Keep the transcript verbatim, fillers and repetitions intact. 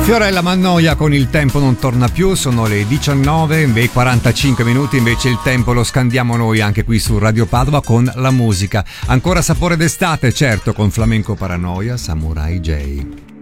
Fiorella Mannoia con Il tempo non torna più, sono le diciannove e quarantacinque minuti, invece il tempo lo scandiamo noi anche qui su Radio Padova con la musica. Ancora sapore d'estate, certo, con Flamenco Paranoia, Samurai J.